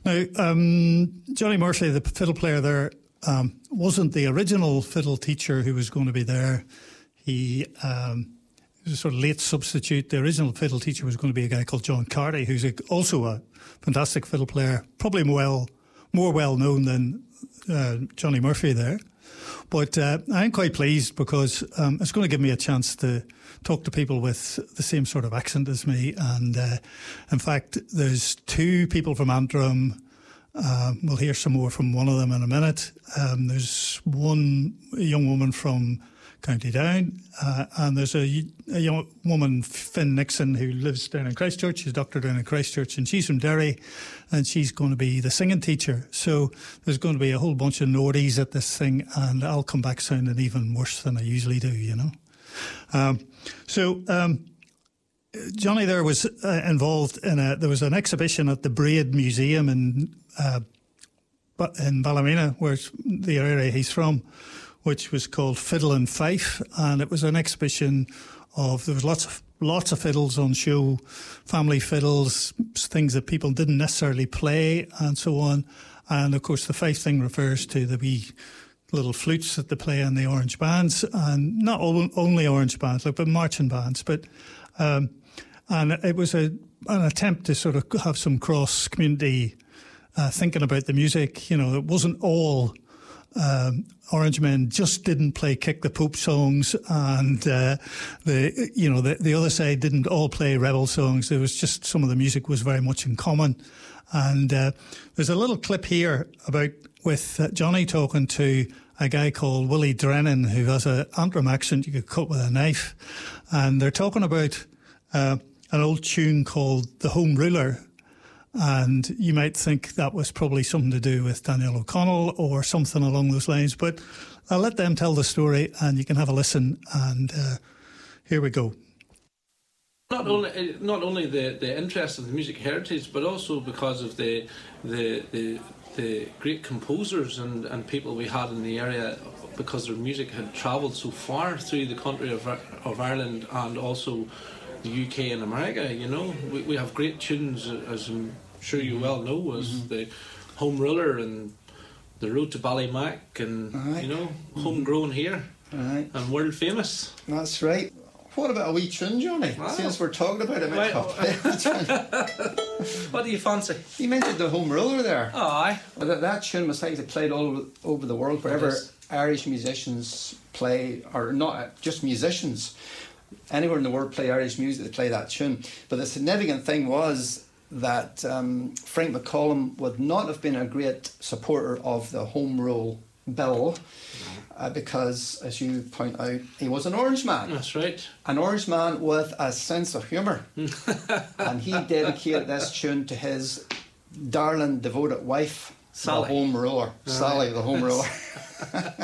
Now, Johnny Murphy, the fiddle player there, wasn't the original fiddle teacher who was going to be there. He was a sort of late substitute. The original fiddle teacher was going to be a guy called John Carty, who's also a fantastic fiddle player, probably more well known than Johnny Murphy there. But I'm quite pleased because it's going to give me a chance to talk to people with the same sort of accent as me. And in fact, there's two people from Antrim. We'll hear some more from one of them in a minute. There's a young woman from County Down, and there's a young woman, Finn Nixon, who lives down in Christchurch. She's a doctor down in Christchurch, and she's from Derry, and she's going to be the singing teacher. So there's going to be a whole bunch of Nordies at this thing, and I'll come back sounding even worse than I usually do, you know. Johnny there was involved in there was an exhibition at the Braid Museum in Ballymena, where the area he's from, which was called Fiddle and Fife, and it was an exhibition there was lots of fiddles on show, family fiddles, things that people didn't necessarily play, and so on. And of course, the fife thing refers to the wee little flutes that they play in the orange bands, and not only orange bands, but marching bands. But and it was an attempt to sort of have some cross community thinking about the music. You know, it wasn't all. Orange Men just didn't play Kick the Pope songs, and the other side didn't all play rebel songs. There was just some of the music was very much in common. And there's a little clip here with Johnny talking to a guy called Willie Drennan, who has an Antrim accent you could cut with a knife, and they're talking about an old tune called The Home Ruler. And you might think that was probably something to do with Daniel O'Connell or something along those lines. But I'll let them tell the story and you can have a listen. And here we go. Not only the interest of the music heritage, but also because of the great composers and people we had in the area, because their music had travelled so far through the country of Ireland and also the UK and America. You know, we have great tunes, as I'm sure you well know, as the Home Ruler and the Road to Ballymac, and you know, homegrown here and world famous. That's right. What about a wee tune, Johnny? Wow. Since we're talking about it, What do you fancy? You mentioned the Home Ruler there. Oh, aye. That tune was like played all over the world, wherever Irish musicians play, or not just musicians. Anywhere in the world play Irish music, they play that tune. But the significant thing was that Frank McCollum would not have been a great supporter of the Home Rule bill because, as you point out, he was an Orange man. That's right. An Orange man with a sense of humour. And he dedicated this tune to his darling, devoted wife, Sally. the Home Ruler. Sally, the Home Ruler.